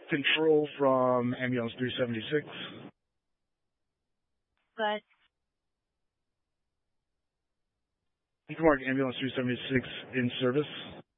Control from Ambulance 376. Good. Mark, Ambulance 376 in service.